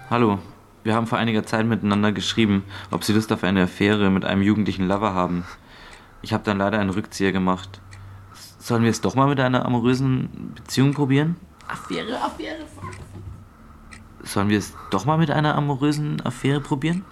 Hallo, wir haben vor einiger Zeit miteinander geschrieben, ob Sie Lust auf eine Affäre mit einem jugendlichen Lover haben. Ich habe dann leider einen Rückzieher gemacht. Sollen wir es doch mal mit einer amorösen Beziehung probieren? Affäre. Sollen wir es doch mal mit einer amorösen Affäre probieren?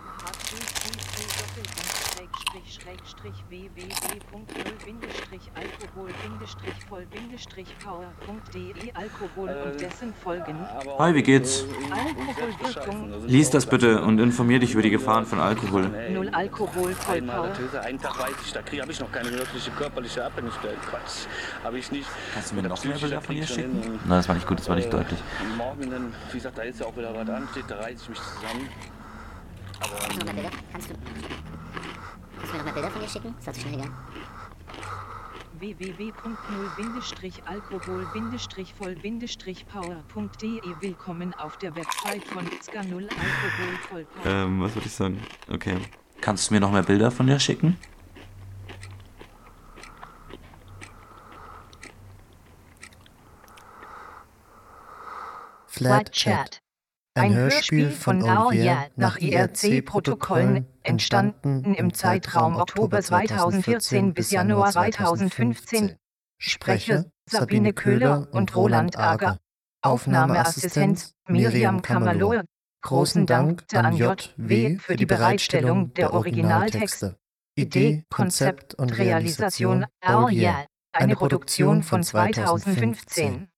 www.alkohol-voll-power.de Alkohol und dessen Folgen. Hi, wie geht's? Alkoholwirkung. Lies das bitte und informier dich über die Gefahren von Alkohol. Null Alkohol, Vollpower. Einen Tag weiß ich, da habe ich noch keine wirkliche körperliche Abhängigkeit. Quatsch. Habe ich nicht. Kannst du mir noch mehr Bilder von ihr schicken? Nein, Nein, das war nicht gut, das war nicht deutlich. Morgen, dann, wie gesagt, da ist ja auch wieder was ansteht, da reiße ich mich zusammen. Kannst du mir noch mehr Bilder von ihr schicken? Das hat sich schnell gegangen. www.0-alkohol-voll-power.de Willkommen auf der Website von Ska 0 Alkohol Vollpower. Was würde ich sagen? Okay. Kannst du mir noch mehr Bilder von ihr schicken? Flat Chat. Ein Hörspiel von Auria nach IRC-Protokollen, entstanden im Zeitraum Oktober 2014 bis Januar 2015. Sprecher Sabine Köhler und Roland Ager. Aufnahmeassistenz Miriam Kamalor. Großen Dank an JW für die Bereitstellung der Originaltexte. Idee, Konzept und Realisation Auria. Eine Produktion von 2015.